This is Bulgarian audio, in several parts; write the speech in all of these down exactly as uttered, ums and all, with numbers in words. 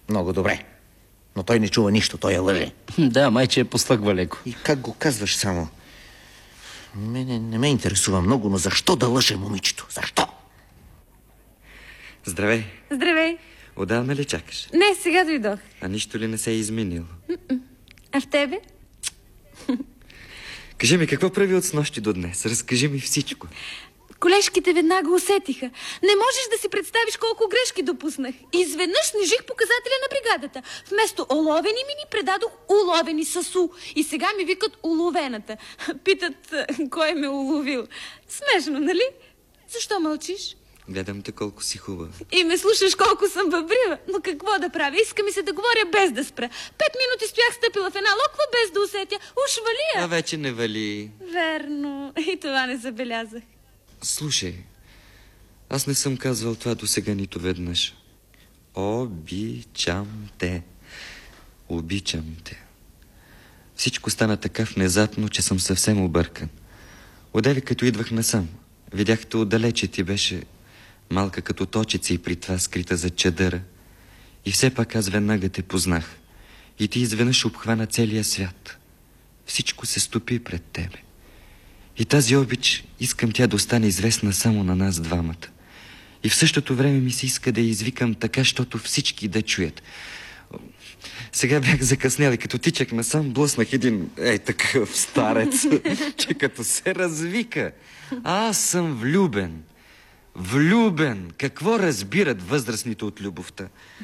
Много добре. Но той не чува нищо, той е лъже. Да, майче е послъгва леко. И как го казваш само? Мене не ме интересува много, но защо да лъже момичето? Защо? Здравей. Здравей. Отдавна ли чакаш? Не, сега дойдох. А нищо ли не се е изменило? А в тебе? Кажи ми, какво прави от снощи до днес? Разкажи ми всичко. Колежките веднага усетиха. Не можеш да си представиш колко грешки допуснах. Изведнъж снижих показателя на бригадата. Вместо оловени ми ни предадох уловени съсу. И сега ми викат уловената. Питат кой ме уловил. Смешно, нали? Защо мълчиш? Гледам те колко си хубава. И ме слушаш колко съм бъбрива. Но какво да правя? Иска ми се да говоря без да спра. Пет минути стоях стъпила в една локва без да усетя. Уж валия. А вече не вали. Верно. И това не забелязах. Слушай, аз не съм казвал това до сега нито веднъж. Обичам те. Обичам те. Всичко стана така внезапно, че съм съвсем объркан. Одеве като идвах насам, видяхте отдалече, ти беше малка като точица и при това скрита за чадъра. И все пак аз веднага те познах. И ти изведнъж обхвана целия свят. Всичко се стопи пред тебе. И тази обич искам тя да остане известна само на нас двамата. И в същото време ми се иска да я извикам така, щото всички да чуят. Сега бях закъснял и като тичах насам, блъснах един ей такъв старец, че като се развика. Аз съм влюбен. Влюбен. Какво разбират възрастните от любовта?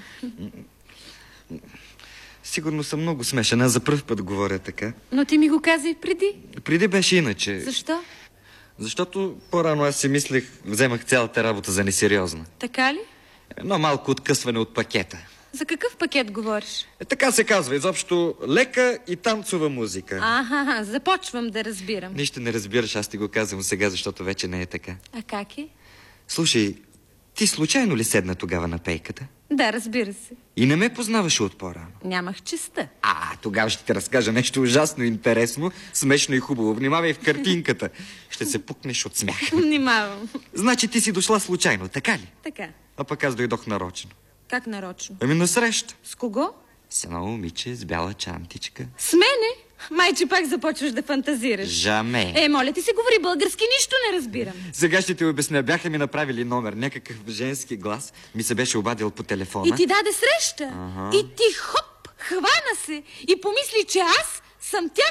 Сигурно съм много смешен, аз за пръв път говоря така. Но ти ми го каза и преди. Преди беше иначе. Защо? Защото по-рано аз си мислех, вземах цялата работа за несериозна. Така ли? Едно малко откъсване от пакета. За какъв пакет говориш? Е, така се казва, изобщо лека и танцова музика. Аха, започвам да разбирам. Нищо не разбираш, аз ти го казвам сега, защото вече не е така. А как е? Слушай, ти случайно ли седна тогава на пейката? Да, разбира се. И не ме познаваше от по-рано. Нямах честа. А, тогава ще ти разкажа нещо ужасно интересно, смешно и хубаво. Внимавай в картинката. Ще се пукнеш от смях. Внимавам. Значи ти си дошла случайно, така ли? Така. А пък аз дойдох нарочно. Как нарочно? Ами на среща. С кого? С едно момиче с бяла чантичка. С мене? Майче, пак започваш да фантазираш. Жаме. Е, моля ти се, говори български, нищо не разбирам. Сега ще ти обясня. Бяха ми направили номер, някакъв женски глас. Ми се беше обадил по телефона. И ти даде среща. Ага. И ти хоп, хвана се и помисли, че аз съм тя.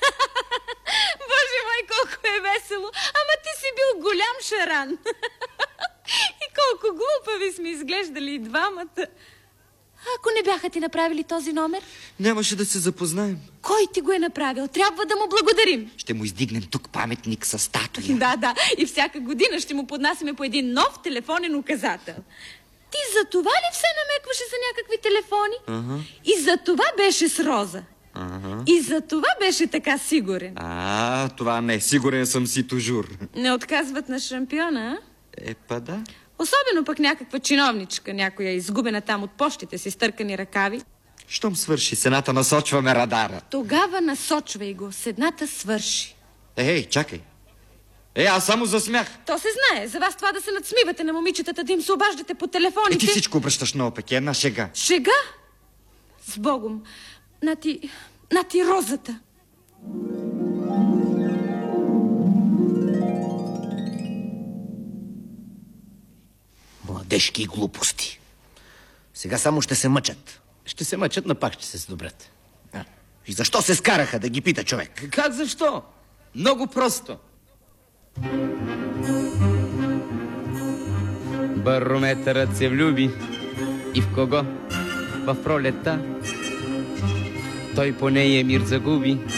Боже мой, колко е весело. Ама ти си бил голям шаран. И колко глупави сме изглеждали и двамата. Ако не бяха ти направили този номер? Нямаше да се запознаем. Кой ти го е направил? Трябва да му благодарим. Ще му издигнем тук паметник с статуя. Да, да. И всяка година ще му поднасяме по един нов телефонен указател. Ти за това ли все намекваше за някакви телефони? Ага. И за това беше с Роза. Ага. И за това беше така сигурен. А, това не. Сигурен съм си тужур. Не отказват на шампиона, а? Е, па да. Особено пък някаква чиновничка, някоя изгубена там от почтите си, стъркани ръкави. Щом свърши с едната, насочваме радара. Тогава насочвай го, с едната свърши. Ей, чакай. Е, аз само засмях. То се знае. За вас това да се надсмивате на момичетата, да им се обаждате по телефоните. Е, ти всичко обръщаш наопаки, една шега. Шега? С Богом. На ти... на ти розата. Младежки глупости. Сега само ще се мъчат. Ще се мъчат, но пак ще се сдобрят. А, и защо се скараха, да ги пита човек? Как защо? Много просто. Барометърът се влюби. И в кого? В пролетта. Той по нея мир загуби.